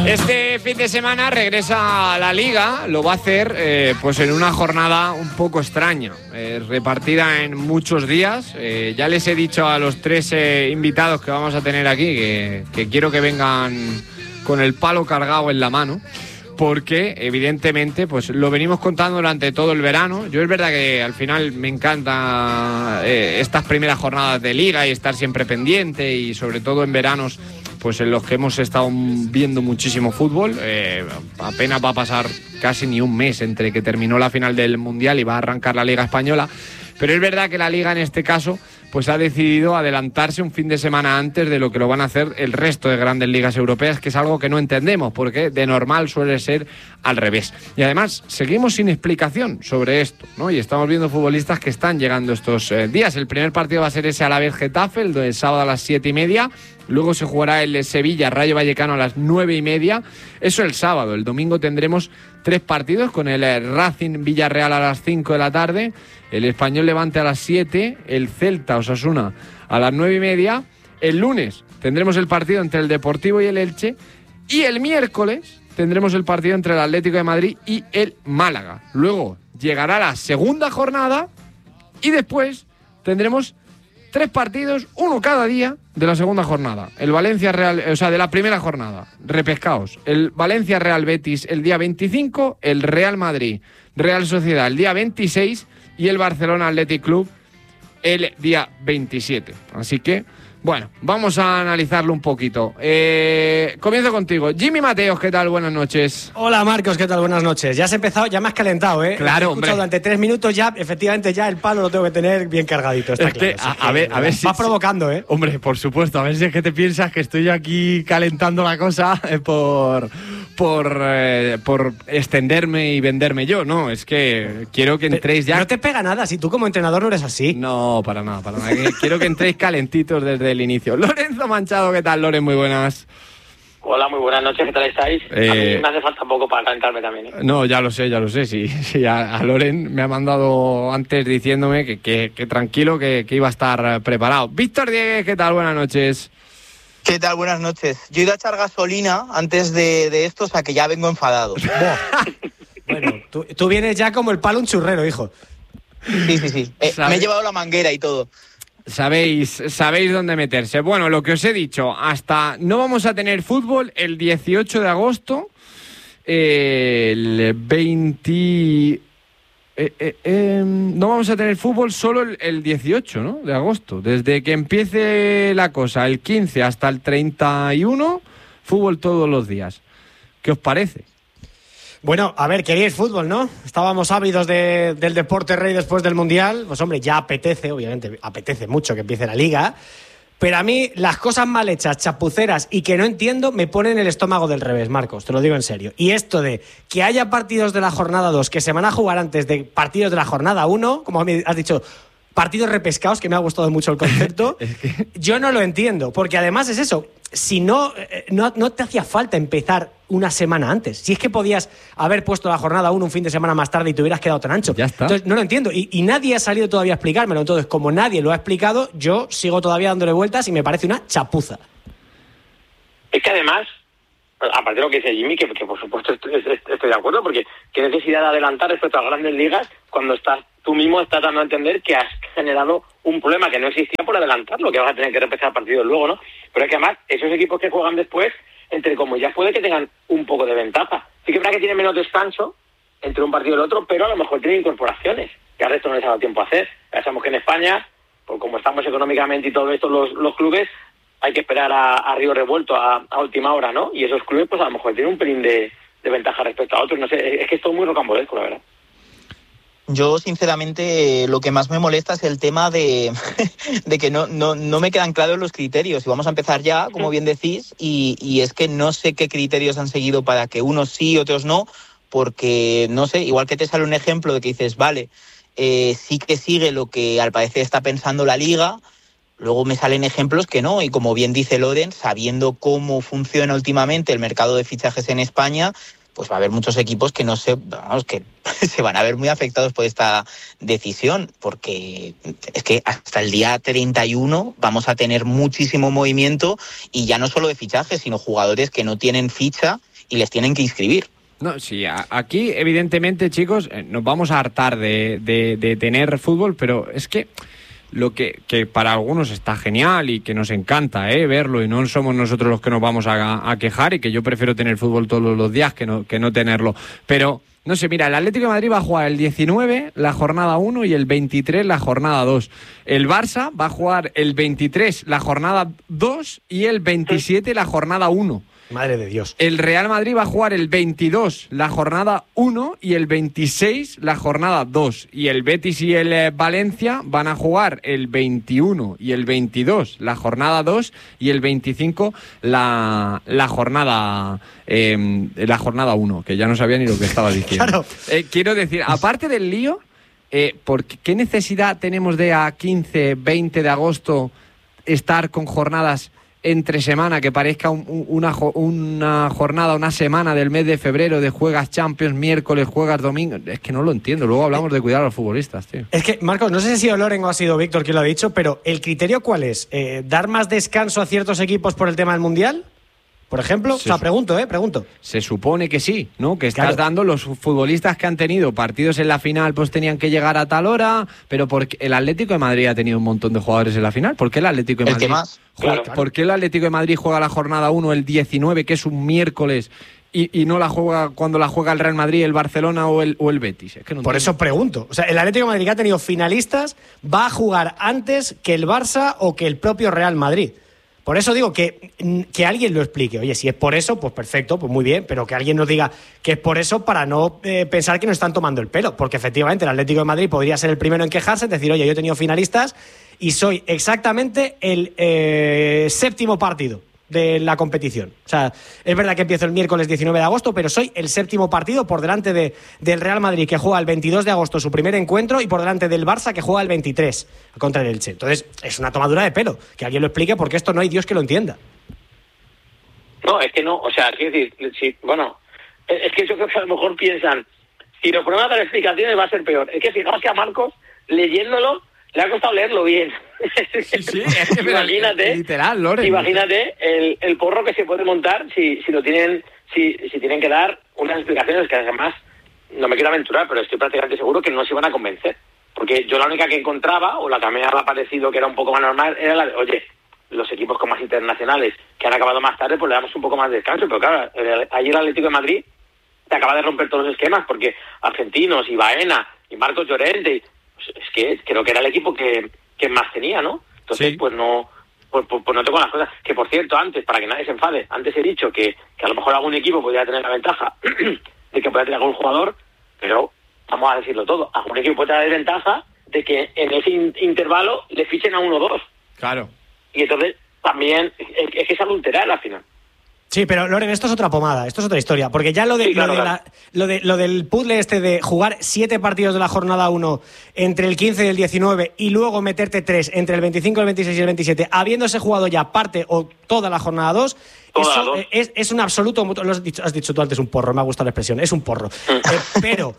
Este fin de semana regresa a la Liga, lo va a hacer pues en una jornada un poco extraña, repartida en muchos días. Ya les he dicho a los tres invitados que vamos a tener aquí que quiero que vengan con el palo cargado en la mano, porque evidentemente pues lo venimos contando durante todo el verano. Yo es verdad que al final me encanta estas primeras jornadas de Liga y estar siempre pendiente, y sobre todo en veranos pues en los que hemos estado viendo muchísimo fútbol. Apenas va a pasar casi ni un mes entre que terminó la final del Mundial y va a arrancar la Liga Española, pero es verdad que la Liga en este caso pues ha decidido adelantarse un fin de semana antes de lo que lo van a hacer el resto de grandes ligas europeas, que es algo que no entendemos, porque de normal suele ser al revés. Y además seguimos sin explicación sobre esto, ¿no? Y estamos viendo futbolistas que están llegando estos días. El primer partido va a ser ese Alavés-Getafe, el del sábado a las 7:30. Luego se jugará el Sevilla-Rayo Vallecano a las 9:30. Eso el sábado. El domingo tendremos 3 partidos, con el Racing-Villarreal a las 5 de la tarde, el Español-Levante a las 7, el Celta-Osasuna a las 9:30. El lunes tendremos el partido entre el Deportivo y el Elche, y el miércoles tendremos el partido entre el Atlético de Madrid y el Málaga. Luego llegará la segunda jornada y después tendremos 3 partidos, uno cada día de la segunda jornada. El Valencia Real, o sea, de la primera jornada, repescaos. El Valencia Real Betis el día 25, el Real Madrid Real Sociedad el día 26 y el Barcelona Athletic Club el día 27. Así que, bueno, vamos a analizarlo un poquito. Comienzo contigo. Jimmy Mateos, ¿qué tal? Buenas noches. Hola, Marcos, ¿qué tal? Buenas noches. Ya has empezado, ya me has calentado, ¿eh? Claro, hombre. Durante 3 minutos ya, efectivamente, ya el palo lo tengo que tener bien cargadito. Está claro. A ver si... Va provocando, ¿eh? Hombre, por supuesto. A ver si es que te piensas que estoy aquí calentando la cosa por extenderme y venderme yo. No, es que quiero que entréis ya... No te pega nada, si tú como entrenador no eres así. No, para nada. Quiero que entréis calentitos desde el inicio. Lorenzo Manchado, ¿qué tal, Loren? Muy buenas. Hola, muy buenas noches, ¿qué tal estáis? A mí me hace falta poco para calentarme también, ¿eh? No, ya lo sé. Sí, a Loren me ha mandado antes diciéndome que tranquilo, que iba a estar preparado. Víctor Dieguez, ¿qué tal? Buenas noches. ¿Qué tal? Buenas noches. Yo he ido a echar gasolina antes de esto, o sea que ya vengo enfadado. Bueno, tú vienes ya como el palo un churrero, hijo. Sí. Me he llevado la manguera y todo. Sabéis dónde meterse. Bueno, lo que os he dicho, hasta no vamos a tener fútbol el 18 de agosto, el 20... no vamos a tener fútbol solo el 18, ¿no? De agosto. Desde que empiece la cosa, el 15 hasta el 31, fútbol todos los días. ¿Qué os parece? Bueno, a ver, queríais fútbol, ¿no? Estábamos ávidos del deporte rey después del Mundial. Pues hombre, ya apetece mucho que empiece la Liga. Pero a mí las cosas mal hechas, chapuceras y que no entiendo me ponen el estómago del revés, Marcos, te lo digo en serio. Y esto de que haya partidos de la jornada 2 que se van a jugar antes de partidos de la jornada 1, como has dicho, partidos repescados, que me ha gustado mucho el concepto, yo no lo entiendo, porque además es eso, si no te hacía falta empezar una semana antes. Si es que podías haber puesto la jornada 1 un fin de semana más tarde y te hubieras quedado tan ancho. Ya está. Entonces, no lo entiendo. Y nadie ha salido todavía a explicármelo. Entonces, como nadie lo ha explicado, yo sigo todavía dándole vueltas y me parece una chapuza. Es que además, aparte de lo que dice Jimmy, que por supuesto estoy de acuerdo, porque qué necesidad de adelantar respecto a grandes ligas cuando tú mismo estás dando a entender que has generado un problema que no existía por adelantarlo, que vas a tener que repesar partidos luego, ¿no? Pero es que además, esos equipos que juegan después, entre comillas, puede que tengan un poco de ventaja. Sí que es verdad que tienen menos descanso entre un partido y el otro, pero a lo mejor tienen incorporaciones, que al resto no les ha dado tiempo a hacer. Ya sabemos que en España, por como estamos económicamente y todo esto, los clubes, hay que esperar a río revuelto, a última hora, ¿no? Y esos clubes, pues a lo mejor tienen un pelín de ventaja respecto a otros. No sé, es que es todo muy rocambolesco, la verdad. Yo, sinceramente, lo que más me molesta es el tema de que no me quedan claros los criterios. Y vamos a empezar ya, como bien decís, y es que no sé qué criterios han seguido para que unos sí y otros no, porque, no sé, igual que te sale un ejemplo de que dices, vale, sí que sigue lo que al parecer está pensando la Liga, luego me salen ejemplos que no, y como bien dice Loren, sabiendo cómo funciona últimamente el mercado de fichajes en España, pues va a haber muchos equipos que que se van a ver muy afectados por esta decisión, porque es que hasta el día 31 vamos a tener muchísimo movimiento, y ya no solo de fichajes, sino jugadores que no tienen ficha y les tienen que inscribir. No, sí, aquí evidentemente, chicos, nos vamos a hartar de tener fútbol, pero es que lo que para algunos está genial y que nos encanta verlo, y no somos nosotros los que nos vamos a quejar, y que yo prefiero tener fútbol todos los días que no tenerlo. Pero, no sé, mira, el Atlético de Madrid va a jugar el 19 la jornada 1 y el 23 la jornada 2. El Barça va a jugar el 23 la jornada 2 y el 27 la jornada 1. Madre de Dios. El Real Madrid va a jugar el 22 la jornada 1 y el 26 la jornada 2. Y el Betis y el Valencia van a jugar el 21 y el 22 la jornada 2 y el 25 la jornada 1, que ya no sabía ni lo que estaba diciendo. Claro. Quiero decir, aparte del lío, ¿qué necesidad tenemos de a 15, 20 de agosto estar con jornadas entre semana, que parezca una jornada, una semana del mes de febrero, de juegas Champions miércoles, juegas domingo? Es que no lo entiendo. Luego hablamos de cuidar a los futbolistas, tío. Es que, Marcos, no sé si ha sido Loren o ha sido Víctor quien lo ha dicho, pero ¿el criterio cuál es? ¿Dar más descanso a ciertos equipos por el tema del Mundial? Por ejemplo, pregunto. Se supone que sí, ¿no? Que estás dando, los futbolistas que han tenido partidos en la final, pues tenían que llegar a tal hora, pero porque el Atlético de Madrid ha tenido un montón de jugadores en la final. ¿Por qué el Atlético de Madrid? ¿El que más? ¿Por qué el Atlético de Madrid juega la jornada 1 el 19, que es un miércoles, y no la juega cuando la juega el Real Madrid, el Barcelona o el Betis? Es que no Por eso pregunto. O sea, el Atlético de Madrid, que ha tenido finalistas, va a jugar antes que el Barça o que el propio Real Madrid. Por eso digo que alguien lo explique. Oye, si es por eso, pues perfecto, pues muy bien, pero que alguien nos diga que es por eso, para no pensar que nos están tomando el pelo, porque efectivamente el Atlético de Madrid podría ser el primero en quejarse, es decir, oye, yo he tenido finalistas y soy exactamente el séptimo partido de la competición. O sea, es verdad que empiezo el miércoles 19 de agosto, pero soy el séptimo partido por delante del Real Madrid, que juega el 22 de agosto su primer encuentro, y por delante del Barça, que juega el 23 contra el Elche. Entonces, es una tomadura de pelo. Que alguien lo explique, porque esto no hay Dios que lo entienda. No, es que no. O sea, quiero decir, sí, bueno, es que yo creo que a lo mejor piensan, si nos ponemos a dar explicaciones va a ser peor. Es que fijaos que a Marcos, leyéndolo, le ha costado leerlo bien. Sí, es que imagínate, literal, Loren. Imagínate el porro que se puede montar si tienen que dar unas explicaciones que además no me quiero aventurar, pero estoy prácticamente seguro que no se iban a convencer. Porque yo la única que encontraba, o la que me había parecido que era un poco más normal, era la de, oye, los equipos con más internacionales que han acabado más tarde, pues le damos un poco más de descanso. Pero claro, ayer el Atlético de Madrid te acaba de romper todos los esquemas, porque Argentinos y Baena y Marcos Llorente, es que creo que era el equipo que más tenía, ¿no? Entonces, sí. pues no tengo las cosas. Que, por cierto, antes, para que nadie se enfade, antes he dicho que a lo mejor algún equipo podría tener la ventaja de que pueda tener algún jugador, pero vamos a decirlo todo. Algún equipo puede tener la ventaja de que en ese intervalo le fichen a 1 o 2. Claro. Y entonces, también, es que es adulterar al final. Sí, pero Loren, esto es otra pomada, esto es otra historia, porque ya lo del puzzle este de jugar 7 partidos de la jornada 1 entre el 15 y el 19 y luego meterte 3 entre el 25, el 26 y el 27, habiéndose jugado ya parte o toda la jornada 2, es un absoluto, has dicho tú antes un porro, me ha gustado la expresión, es un porro. Pero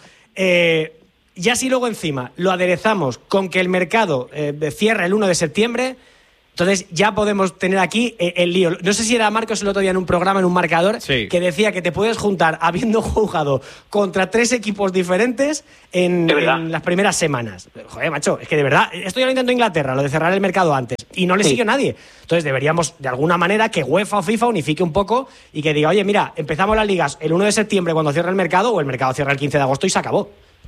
ya si luego encima lo aderezamos con que el mercado cierra el 1 de septiembre... Entonces ya podemos tener aquí el lío. No sé si era Marcos el otro día en un programa, en un marcador, sí, que decía que te puedes juntar habiendo jugado contra 3 equipos diferentes en las primeras semanas. Joder, macho, es que de verdad, esto ya lo intentó Inglaterra, lo de cerrar el mercado antes, y no le siguió nadie. Entonces deberíamos, de alguna manera, que UEFA o FIFA unifique un poco y que diga, oye, mira, empezamos las ligas el 1 de septiembre cuando cierra el mercado, o el mercado cierra el 15 de agosto y se acabó.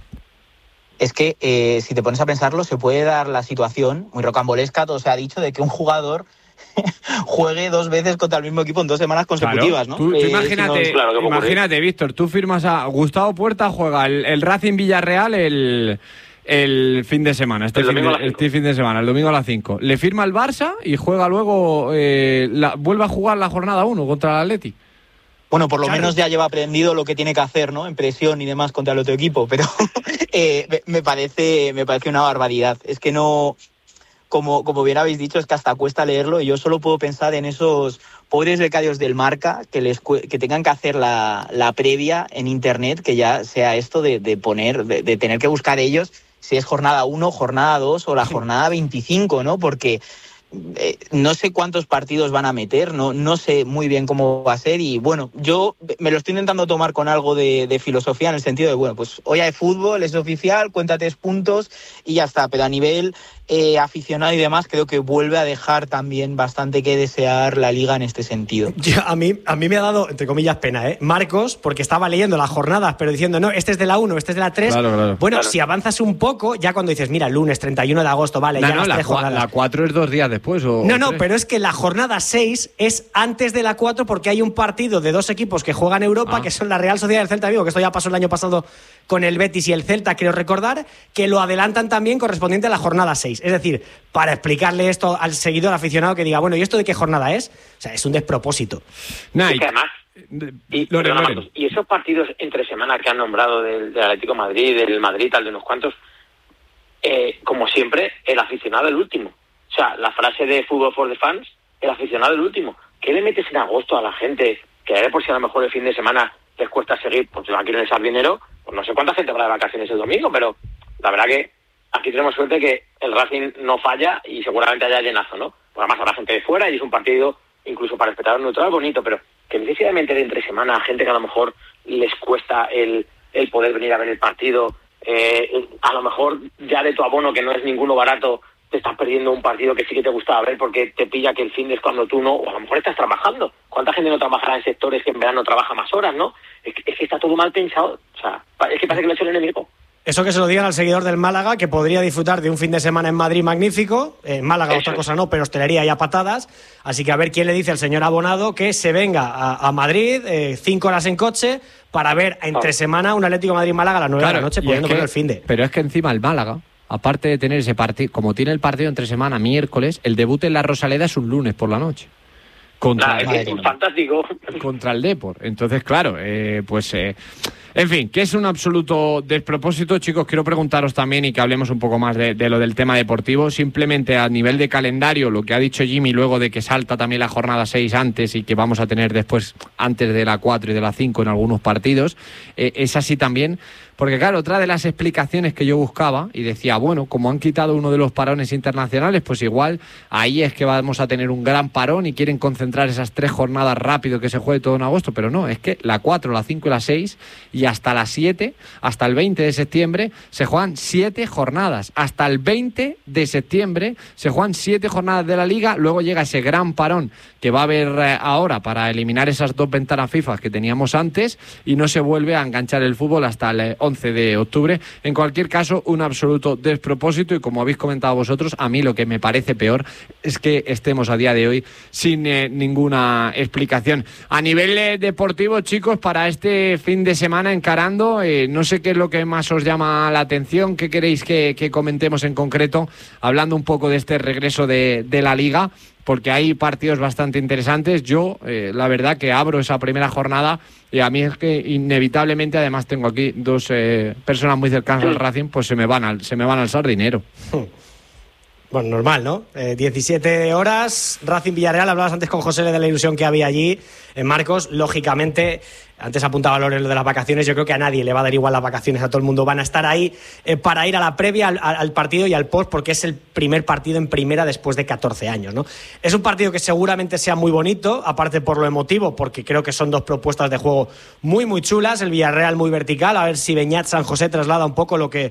Es que si te pones a pensarlo, se puede dar la situación muy rocambolesca, todo se ha dicho, de que un jugador juegue 2 veces contra el mismo equipo en 2 semanas consecutivas, claro. ¿no? Tú imagínate, Víctor, tú firmas a Gustavo Puerta, juega el Racing Villarreal el fin de semana, este fin de semana, el domingo a las 5. Le firma el Barça y juega luego, vuelve a jugar la jornada 1 contra el Atleti. Bueno, por lo menos ya lleva aprendido lo que tiene que hacer, ¿no? En presión y demás contra el otro equipo, pero me parece una barbaridad. Es que no, como bien habéis dicho, es que hasta cuesta leerlo, y yo solo puedo pensar en esos pobres becarios del Marca que tengan que hacer la previa en internet, que ya sea esto de tener que buscar ellos si es jornada 1, jornada 2 o la jornada 25, ¿no? Porque no sé cuántos partidos van a meter, no sé muy bien cómo va a ser y bueno, yo me lo estoy intentando tomar con algo de filosofía en el sentido de, bueno, pues hoy hay fútbol, es oficial, cuenta 3 puntos y ya está, pero a nivel aficionado y demás creo que vuelve a dejar también bastante que desear la Liga en este sentido. A mí me ha dado, entre comillas, pena, Marcos, porque estaba leyendo las jornadas, pero diciendo, no, este es de la 1, este es de la 3. Claro. Bueno, si avanzas un poco, ya cuando dices, mira, lunes 31 de agosto, vale, ya las 3 jornadas. La 4 es 2 días después. No, pero es que la jornada 6 es antes de la 4 porque hay un partido de 2 equipos que juegan Europa, que son la Real Sociedad y el Celta Vigo, que esto ya pasó el año pasado con el Betis y el Celta, quiero recordar, que lo adelantan también correspondiente a la jornada 6. Es decir, para explicarle esto al seguidor aficionado que diga, bueno, ¿y esto de qué jornada es? O sea, es un despropósito. Y que además, y esos partidos entre semana que han nombrado del Atlético de Madrid, del Madrid, tal de unos cuantos, como siempre, el aficionado el último. O sea, la frase de Football for the Fans, el aficionado el último. ¿Qué le metes en agosto a la gente? Que de por si a lo mejor el fin de semana les cuesta seguir, porque aquí no les da dinero, pues no sé cuánta gente va de vacaciones el domingo, pero la verdad que aquí tenemos suerte que el Racing no falla y seguramente haya llenazo, ¿no? Pues además habrá gente de fuera y es un partido, incluso para espectador neutral, bonito, pero que necesariamente de entre semana a gente que a lo mejor les cuesta el poder venir a ver el partido, a lo mejor ya de tu abono, que no es ninguno barato, te estás perdiendo un partido que sí que te gustaba ver porque te pilla que el fin es cuando tú no, o a lo mejor estás trabajando. ¿Cuánta gente no trabajará en sectores que en verano trabaja más horas, no? Es que está todo mal pensado. O sea, es que parece que lo ha hecho el enemigo. Eso que se lo digan al seguidor del Málaga, que podría disfrutar de un fin de semana en Madrid magnífico. En Málaga otra cosa no, pero hostelería y a patadas. Así que a ver quién le dice al señor abonado que se venga a Madrid, 5 horas en coche, para ver entre semana un Atlético de Madrid-Málaga a las 9 de la noche, pudiendo poner el fin de. Pero es que encima el Málaga, aparte de tener ese partido, como tiene el partido entre semana miércoles, el debut en la Rosaleda es un lunes por la noche. Es fantástico. Contra el Depor. Entonces, claro, en fin, que es un absoluto despropósito. Chicos, quiero preguntaros también y que hablemos un poco más de lo del tema deportivo. Simplemente a nivel de calendario, lo que ha dicho Jimmy luego de que salta también la jornada 6 antes y que vamos a tener después antes de la 4 y de la 5 en algunos partidos, es así también. Porque claro, otra de las explicaciones que yo buscaba y decía, bueno, como han quitado uno de los parones internacionales, pues igual ahí es que vamos a tener un gran parón y quieren concentrar esas 3 jornadas rápido que se juegue todo en agosto, pero no, es que la 4, la 5 y la 6 y hasta la 7, hasta el 20 de septiembre se juegan 7 jornadas, hasta el 20 de septiembre se juegan 7 jornadas de la Liga, luego llega ese gran parón que va a haber ahora para eliminar esas 2 ventanas FIFA que teníamos antes y no se vuelve a enganchar el fútbol hasta el 11 de octubre. En cualquier caso, un absoluto despropósito y como habéis comentado vosotros, a mí lo que me parece peor es que estemos a día de hoy sin ninguna explicación. A nivel deportivo, chicos, para este fin de semana encarando, no sé qué es lo que más os llama la atención, qué queréis que comentemos en concreto, hablando un poco de este regreso de la Liga, porque hay partidos bastante interesantes. Yo, la verdad, que abro esa primera jornada y a mí es que inevitablemente, además tengo aquí 2 personas muy cercanas al Racing, pues se me van a alzar dinero. Bueno, normal, ¿no? 17 horas, Racing Villarreal, hablabas antes con José de la ilusión que había allí. Marcos, lógicamente, antes apuntaba Loren lo de las vacaciones, yo creo que a nadie le va a dar igual las vacaciones, a todo el mundo van a estar ahí para ir a la previa, al partido y al post, porque es el primer partido en primera después de 14 años, ¿no? Es un partido que seguramente sea muy bonito, aparte por lo emotivo, porque creo que son 2 propuestas de juego muy, muy chulas, el Villarreal muy vertical, a ver si Beñat San José traslada un poco lo que...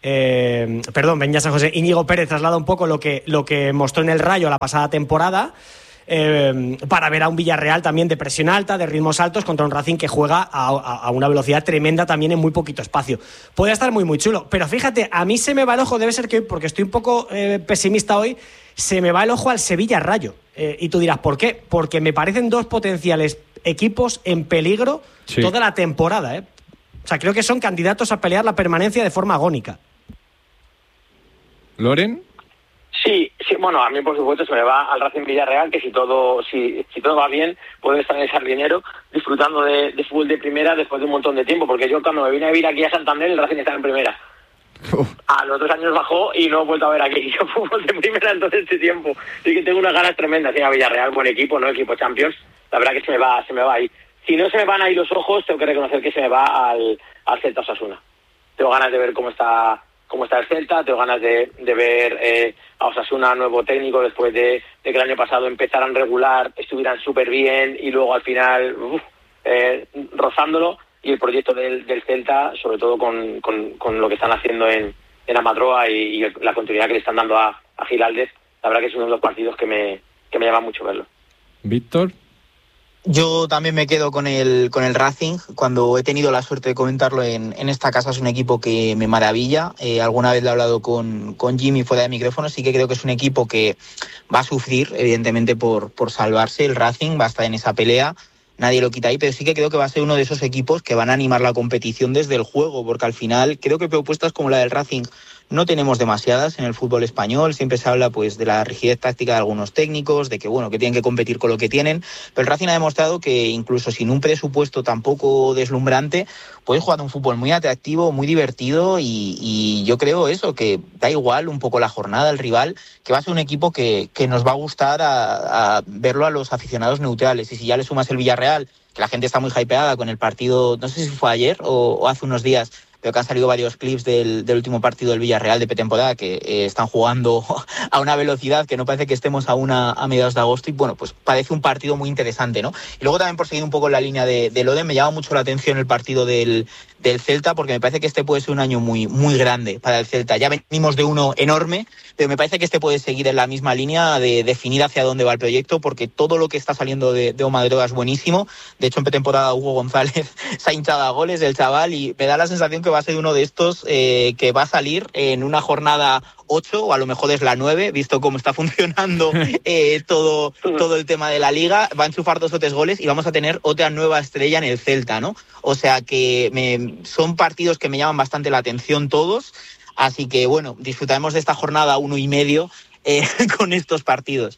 Beñat San José, Íñigo Pérez traslada un poco lo que mostró en el Rayo la pasada temporada, para ver a un Villarreal también de presión alta, de ritmos altos, contra un Racing que juega a una velocidad tremenda también en muy poquito espacio. Puede estar muy, muy chulo, pero fíjate, a mí se me va el ojo, debe ser que hoy, porque estoy un poco pesimista hoy, se me va el ojo al Sevilla-Rayo. Y tú dirás, ¿por qué? Porque me parecen 2 potenciales equipos en peligro toda la temporada, O sea, creo que son candidatos a pelear la permanencia de forma agónica. ¿Loren? Sí, bueno, a mí por supuesto se me va al Racing Villarreal, que si todo va bien, puedo estar en el Sardinero disfrutando de fútbol de primera después de un montón de tiempo, porque yo cuando me vine a vivir aquí a Santander, el Racing estaba en primera. A los 2 años bajó y no he vuelto a ver aquí yo fútbol de primera en todo este tiempo. Así que tengo unas ganas tremendas. A Villarreal, buen equipo, ¿no? Equipo Champions. La verdad que se me va ahí. Si no se me van ahí los ojos, tengo que reconocer que se me va al Celta Osasuna. Tengo ganas de ver cómo está cómo está el Celta, tengo ganas de ver a Osasuna, nuevo técnico, después de que el año pasado empezaran regular, estuvieran súper bien y luego al final rozándolo, y el proyecto del Celta, sobre todo con lo que están haciendo en Amadroa y la continuidad que le están dando a Gilaldes, la verdad que es uno de los partidos que me llama mucho verlo. Víctor. Yo también me quedo con el Racing. Cuando he tenido la suerte de comentarlo en esta casa, es un equipo que me maravilla. Alguna vez le he hablado con Jimmy fuera de micrófono. Sí que creo que es un equipo que va a sufrir, evidentemente, por salvarse. El Racing va a estar en esa pelea, nadie lo quita ahí, pero sí que creo que va a ser uno de esos equipos que van a animar la competición desde el juego, porque al final creo que propuestas como la del Racing no tenemos demasiadas en el fútbol español. Siempre se habla pues de la rigidez táctica de algunos técnicos, de que que tienen que competir con lo que tienen, pero el Racing ha demostrado que incluso sin un presupuesto tampoco deslumbrante puede jugar un fútbol muy atractivo, muy divertido, y yo creo eso, que da igual un poco la jornada, el rival, que va a ser un equipo que nos va a gustar a verlo a los aficionados neutrales. Y si ya le sumas el Villarreal, que la gente está muy hypeada con el partido, no sé si fue ayer o hace unos días, pero que han salido varios clips del último partido del Villarreal de pretemporada, que están jugando a una velocidad que no parece que estemos aún a mediados de agosto, y pues parece un partido muy interesante, ¿no? Y luego también, por seguir un poco en la línea de Lode, me llama mucho la atención el partido del Celta, porque me parece que este puede ser un año muy, muy grande para el Celta. Ya venimos de uno enorme, pero me parece que este puede seguir en la misma línea de definir hacia dónde va el proyecto, porque todo lo que está saliendo de Omadroa es buenísimo. De hecho, en pretemporada Hugo González se ha hinchado a goles, el chaval, y me da la sensación que va a ser uno de estos que va a salir en una jornada 8, o a lo mejor es la 9, visto cómo está funcionando todo el tema de la liga. Va a enchufar 2 o 3 goles y vamos a tener otra nueva estrella en el Celta, ¿no? O sea que son partidos que me llaman bastante la atención todos, así que disfrutaremos de esta jornada 1,5 con estos partidos.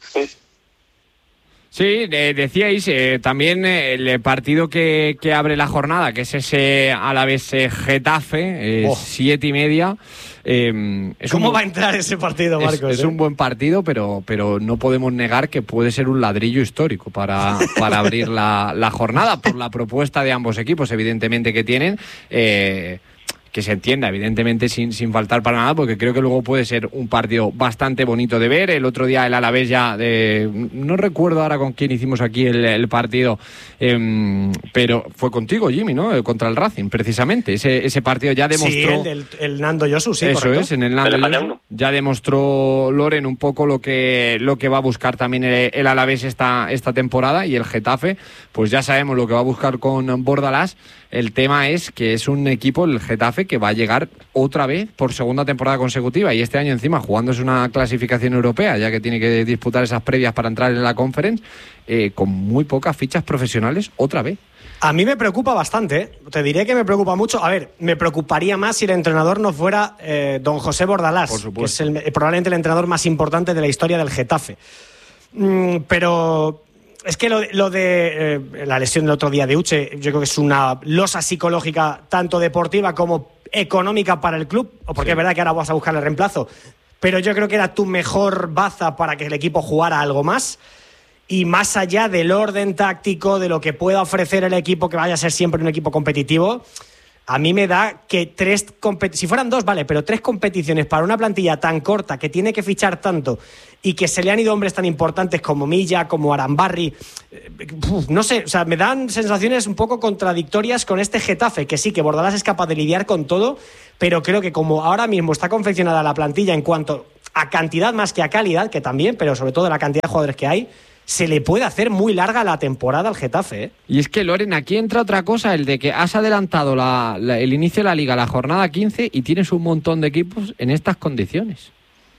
Sí, decíais también el partido que abre la jornada, que es ese Alavés Getafe, 7:30. ¿Cómo va a entrar ese partido, Marcos? Es un buen partido, pero no podemos negar que puede ser un ladrillo histórico para abrir la jornada, por la propuesta de ambos equipos, evidentemente, que tienen. Que se entienda, evidentemente, sin faltar para nada, porque creo que luego puede ser un partido bastante bonito de ver. El otro día el Alavés no recuerdo ahora con quién hicimos aquí el partido, pero fue contigo, Jimmy, ¿no? Contra el Racing, precisamente. Ese partido ya demostró... Sí, el Nando Yosu, sí, eso correcto. Es, en el Nando Yosu. Ya demostró Loren un poco lo que va a buscar también el Alavés esta temporada, y el Getafe, pues ya sabemos lo que va a buscar con Bordalás. El tema es que es un equipo, el Getafe, que va a llegar otra vez por segunda temporada consecutiva, y este año encima jugándose una clasificación europea, ya que tiene que disputar esas previas para entrar en la Conference, con muy pocas fichas profesionales otra vez. A mí me preocupa bastante, ¿eh? Te diré que me preocupa mucho. A ver, me preocuparía más si el entrenador no fuera don José Bordalás, que es probablemente el entrenador más importante de la historia del Getafe. Pero... es que lo de la lesión del otro día de Uche, yo creo que es una losa psicológica tanto deportiva como económica para el club, o porque es verdad que ahora vas a buscar el reemplazo, pero yo creo que era tu mejor baza para que el equipo jugara algo más, y más allá del orden táctico, de lo que pueda ofrecer el equipo, que vaya a ser siempre un equipo competitivo, a mí me da que si fueran 2, vale, pero 3 competiciones para una plantilla tan corta, que tiene que fichar tanto, y que se le han ido hombres tan importantes como Milla, como Arambarri, no sé, o sea, me dan sensaciones un poco contradictorias con este Getafe, que sí, que Bordalás es capaz de lidiar con todo, pero creo que como ahora mismo está confeccionada la plantilla en cuanto a cantidad más que a calidad, que también, pero sobre todo la cantidad de jugadores que hay, se le puede hacer muy larga la temporada al Getafe, ¿eh? Y es que, Loren, aquí entra otra cosa, el de que has adelantado el inicio de la Liga, la jornada 15, y tienes un montón de equipos en estas condiciones.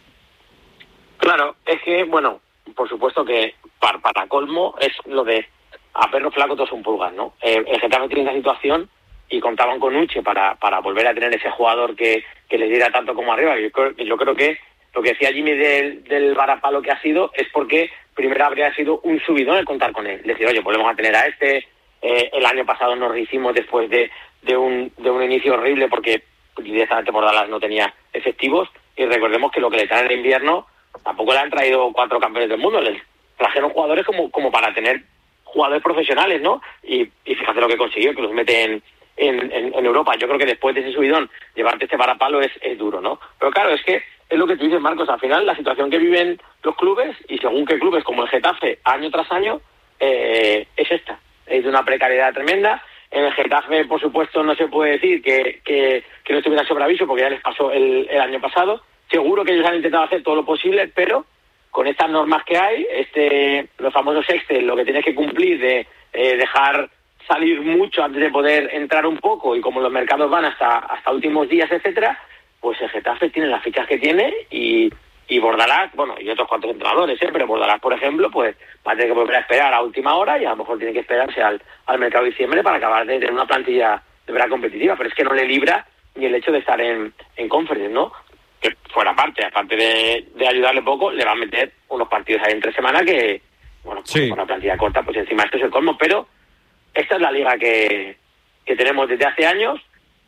Claro, es que, por supuesto que para colmo es lo de a perro flaco todos son pulgas, ¿no? El Getafe tiene esa situación y contaban con Uche para volver a tener ese jugador que les diera tanto como arriba. Yo creo que lo que decía Jimmy del varapalo que ha sido es porque primero habría sido un subidón el contar con él. Decir, oye, volvemos a tener a este. El año pasado nos rehicimos después de un inicio horrible porque directamente Bordalás no tenía efectivos, y recordemos que lo que le traen en el invierno tampoco le han traído 4 campeones del mundo, les trajeron jugadores como para tener jugadores profesionales, ¿no? Y fíjate lo que consiguió, que los mete en Europa. Yo creo que después de ese subidón, llevarte este varapalo es duro, ¿no? Pero claro, es que es lo que tú dices, Marcos, al final la situación que viven los clubes, y según qué clubes, como el Getafe, año tras año, es esta. Es de una precariedad tremenda. En el Getafe, por supuesto, no se puede decir que no estuviera sobre aviso, porque ya les pasó el año pasado. Seguro que ellos han intentado hacer todo lo posible, pero con estas normas que hay, los famosos Excel, lo que tienes que cumplir de dejar salir mucho antes de poder entrar un poco, y como los mercados van hasta últimos días, etcétera, pues el Getafe tiene las fichas que tiene, y Bordalás, bueno, y otros cuantos entrenadores, pero Bordalás, por ejemplo, pues va a tener que volver a esperar a última hora, y a lo mejor tiene que esperarse al mercado de diciembre para acabar de tener una plantilla de verdad competitiva, pero es que no le libra ni el hecho de estar en Conference, ¿no? Que fuera aparte de ayudarle poco, le va a meter unos partidos ahí entre semana que, bueno, pues con una plantilla corta, pues encima esto es el colmo, pero esta es la liga que tenemos desde hace años,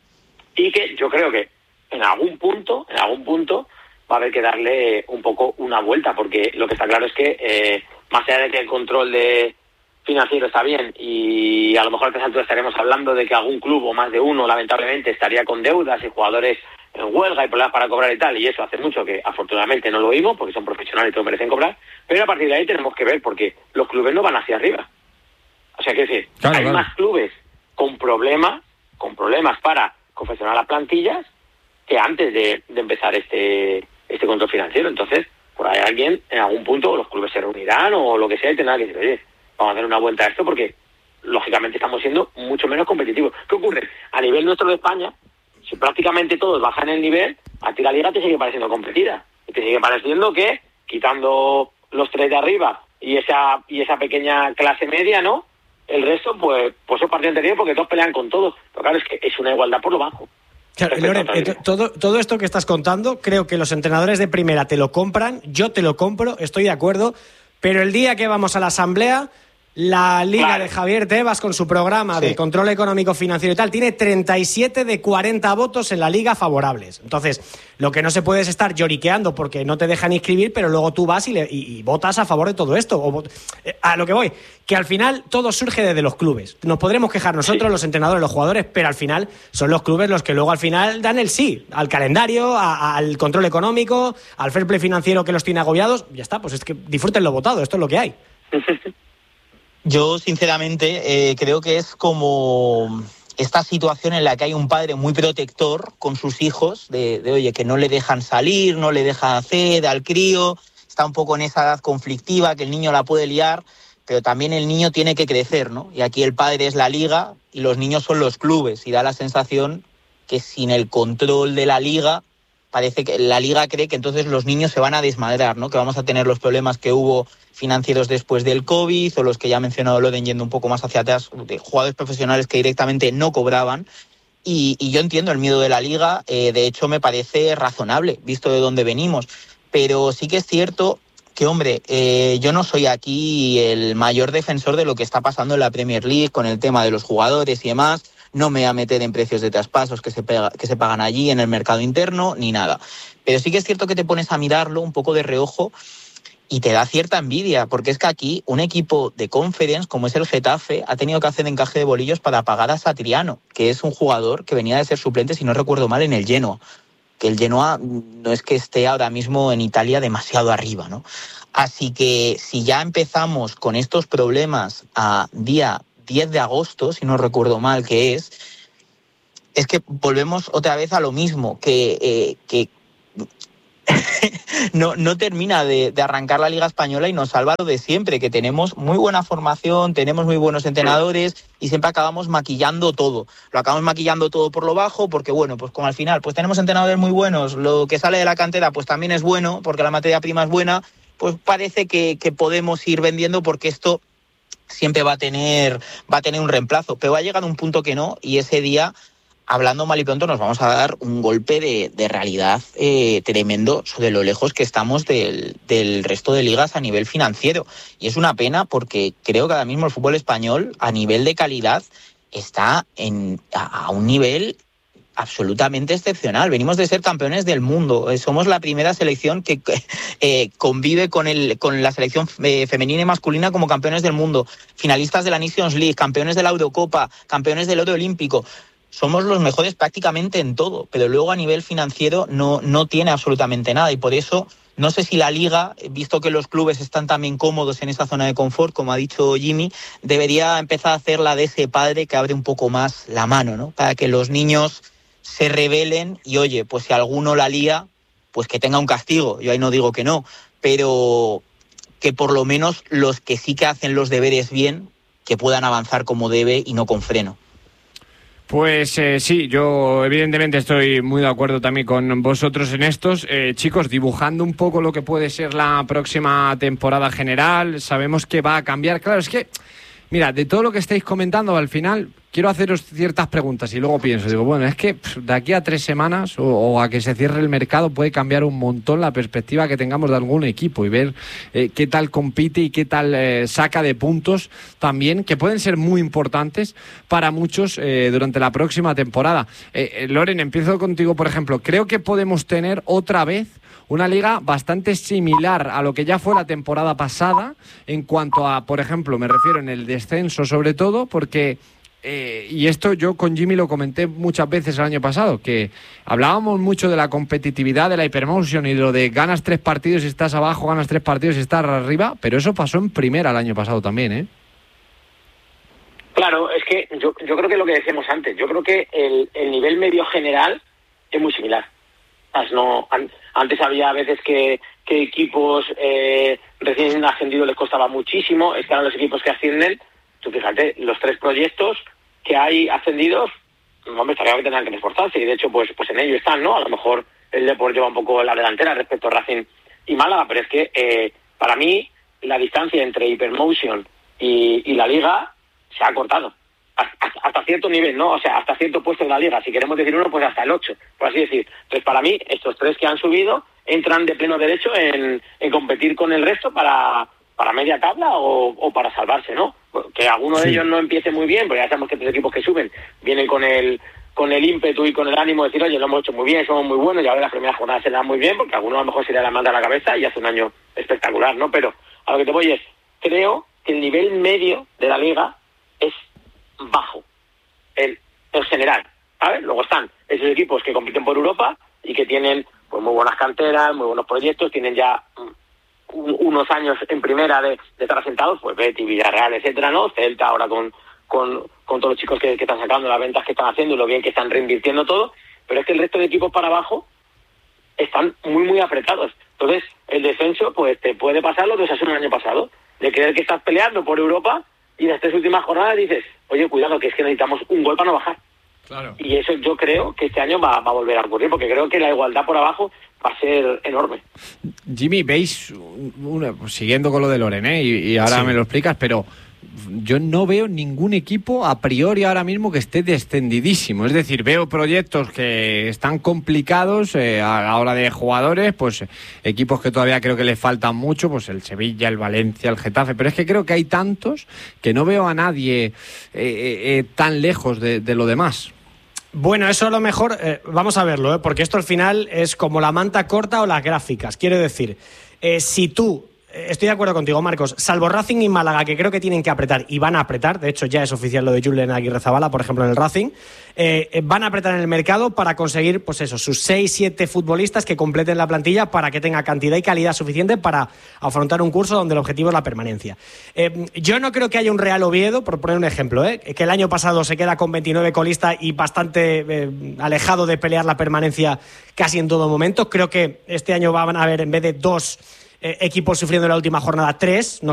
y que yo creo que en algún punto va a haber que darle un poco una vuelta, porque lo que está claro es que más allá de que el control financiero está bien, y a lo mejor a estas alturas estaremos hablando de que algún club o más de uno lamentablemente estaría con deudas y jugadores en huelga y problemas para cobrar y tal, y eso hace mucho que afortunadamente no lo oímos, porque son profesionales y todos merecen cobrar, pero a partir de ahí tenemos que ver, porque los clubes no van hacia arriba. O sea, que decir, hay más clubes con problemas para confeccionar las plantillas que antes de empezar este control financiero. Entonces, por ahí alguien, en algún punto, los clubes se reunirán o lo que sea, y tendrán que decir, oye, vamos a dar una vuelta a esto, porque lógicamente estamos siendo mucho menos competitivos. ¿Qué ocurre? A nivel nuestro de España, si prácticamente todos bajan el nivel, a ti la liga te sigue pareciendo competida. Y te sigue pareciendo que, quitando los 3 de arriba y esa pequeña clase media, ¿no? El resto, pues es partido anterior, porque todos pelean con todos. Pero claro, es que es una igualdad por lo bajo. Claro, Loren, todo esto que estás contando, creo que los entrenadores de primera te lo compran, yo te lo compro, estoy de acuerdo, pero el día que vamos a la asamblea, la liga de Javier Tebas, con su programa de control económico financiero y tal, tiene 37 de 40 votos en la liga favorables. Entonces, lo que no se puede es estar lloriqueando porque no te dejan inscribir, pero luego tú vas y votas a favor de todo esto. A lo que voy, que al final todo surge desde los clubes. Nos podremos quejar nosotros, los entrenadores, los jugadores, pero al final son los clubes los que luego al final dan el sí al calendario, al control económico, al fair play financiero que los tiene agobiados. Ya está, pues es que disfruten lo votado, esto es lo que hay. Yo, sinceramente, creo que es como esta situación en la que hay un padre muy protector con sus hijos, de oye, que no le dejan salir, no le dejan hacer al crío, está un poco en esa edad conflictiva, que el niño la puede liar, pero también el niño tiene que crecer, ¿no? Y aquí el padre es la liga y los niños son los clubes, y da la sensación que sin el control de la liga, parece que la liga cree que entonces los niños se van a desmadrar, ¿no? Que vamos a tener los problemas que hubo financieros después del COVID, o los que ya ha mencionado Loren yendo un poco más hacia atrás, de jugadores profesionales que directamente no cobraban. Y yo entiendo el miedo de la liga, de hecho me parece razonable, visto de dónde venimos. Pero sí que es cierto que, hombre, yo no soy aquí el mayor defensor de lo que está pasando en la Premier League con el tema de los jugadores y demás. No me voy a meter en precios de traspasos que se pagan allí en el mercado interno, ni nada. Pero sí que es cierto que te pones a mirarlo un poco de reojo y te da cierta envidia, porque es que aquí un equipo de Conference, como es el Getafe, ha tenido que hacer encaje de bolillos para pagar a Satriano, que es un jugador que venía de ser suplente, si no recuerdo mal, en el Genoa. Que el Genoa no es que esté ahora mismo en Italia demasiado arriba, ¿no? Así que si ya empezamos con estos problemas a día 10 de agosto, si no recuerdo mal que es que volvemos otra vez a lo mismo, que no termina de arrancar la Liga Española, y nos salva lo de siempre, que tenemos muy buena formación, tenemos muy buenos entrenadores y siempre acabamos maquillando todo. Lo acabamos maquillando todo por lo bajo, porque bueno, pues como al final pues tenemos entrenadores muy buenos, lo que sale de la cantera pues también es bueno, porque la materia prima es buena, pues parece que podemos ir vendiendo, porque esto siempre va a tener un reemplazo, pero va a llegar un punto que no, y ese día, hablando mal y pronto, nos vamos a dar un golpe de realidad tremendo sobre lo lejos que estamos del resto de ligas a nivel financiero. Y es una pena, porque creo que ahora mismo el fútbol español, a nivel de calidad, está a un nivel absolutamente excepcional. Venimos de ser campeones del mundo. Somos la primera selección que convive con la selección femenina y masculina como campeones del mundo. Finalistas de la Nations League, campeones de la Eurocopa, campeones del oro olímpico. somos los mejores prácticamente en todo, pero luego a nivel financiero no tiene absolutamente nada, y por eso no sé si la Liga, visto que los clubes están también cómodos en esa zona de confort, como ha dicho Jimmy, debería empezar a hacer la de ese padre que abre un poco más la mano, ¿no? Para que los niños se rebelen y, oye, pues si alguno la lía, pues que tenga un castigo. Yo ahí no digo que no, pero que por lo menos los que sí que hacen los deberes bien, que puedan avanzar como debe y no con freno. Pues sí, yo evidentemente estoy muy de acuerdo también con vosotros en estos. Chicos, dibujando un poco lo que puede ser la próxima temporada general, sabemos que va a cambiar. Claro, es que, mira, de todo lo que estáis comentando, al final quiero haceros ciertas preguntas y luego pienso, digo, bueno, es que de aquí a 3 semanas o a que se cierre el mercado puede cambiar un montón la perspectiva que tengamos de algún equipo y ver qué tal compite y qué tal saca de puntos también, que pueden ser muy importantes para muchos durante la próxima temporada. Loren, empiezo contigo, por ejemplo. Creo que podemos tener otra vez una liga bastante similar a lo que ya fue la temporada pasada en cuanto a, por ejemplo, me refiero en el descenso sobre todo, porque... y esto yo con Jimmy lo comenté muchas veces el año pasado, que hablábamos mucho de la competitividad de la Hypermotion y de lo de ganas 3 partidos y estás abajo, ganas 3 partidos y estás arriba, pero eso pasó en primera el año pasado también, ¿eh? Claro, es que yo creo que lo que decíamos antes, yo creo que el nivel medio general es muy similar. Antes había veces que equipos recién ascendidos les costaba muchísimo, es que ahora los equipos que ascienden, tú fíjate, los 3 proyectos que hay ascendidos, hombre, estaría que tendrán que esforzarse, y de hecho pues en ello están, ¿no? A lo mejor el Depor lleva un poco la delantera respecto a Racing y Málaga, pero es que para mí la distancia entre Hypermotion y la Liga se ha cortado hasta cierto nivel, ¿no? O sea, hasta cierto puesto de la Liga, si queremos decir uno, pues hasta el 8, por así decir. Entonces, para mí, estos 3 que han subido entran de pleno derecho en competir con el resto para media tabla o para salvarse, ¿no? Que alguno de ellos no empiece muy bien, porque ya sabemos que los equipos que suben vienen con el ímpetu y con el ánimo de decir, oye, lo hemos hecho muy bien, somos muy buenos, y ahora las primeras jornadas se dan muy bien, porque alguno a lo mejor se le da la mano a la cabeza y hace un año espectacular, ¿no? Pero a lo que te voy es, creo que el nivel medio de la Liga es bajo, en general, ¿sabes? Luego están esos equipos que compiten por Europa y que tienen pues muy buenas canteras, muy buenos proyectos, tienen ya unos años en primera de estar asentados, pues Betis, Villarreal, etcétera, ¿no? Celta ahora con todos los chicos que están sacando, las ventas que están haciendo y lo bien que están reinvirtiendo todo, pero es que el resto de equipos para abajo están muy, muy apretados. Entonces, el descenso, pues te puede pasar lo que se hace el año pasado, de creer que estás peleando por Europa y en las 3 últimas jornadas dices, oye, cuidado, que es que necesitamos un gol para no bajar. Claro. Y eso yo creo que este año va a volver a ocurrir, porque creo que la igualdad por abajo va a ser enorme. Jimmy, veis, siguiendo con lo de Loren, y ahora sí me lo explicas, pero yo no veo ningún equipo a priori ahora mismo que esté descendidísimo. Es decir, veo proyectos que están complicados a la hora de jugadores, pues equipos que todavía creo que les faltan mucho, pues el Sevilla, el Valencia, el Getafe, pero es que creo que hay tantos que no veo a nadie tan lejos de lo demás. Bueno, eso a lo mejor, vamos a verlo, porque esto al final es como la manta corta o las gráficas. Quiero decir, si tú, estoy de acuerdo contigo, Marcos, salvo Racing y Málaga, que creo que tienen que apretar y van a apretar, de hecho ya es oficial lo de Julen Aguirrezabala, por ejemplo, en el Racing, van a apretar en el mercado para conseguir, pues eso, sus 6-7 futbolistas que completen la plantilla para que tenga cantidad y calidad suficiente para afrontar un curso donde el objetivo es la permanencia. Yo no creo que haya un Real Oviedo, por poner un ejemplo, que el año pasado se queda con 29 colistas y bastante alejado de pelear la permanencia casi en todo momento. Creo que este año van a haber, en vez de 2 equipos sufriendo en la última jornada, 3. No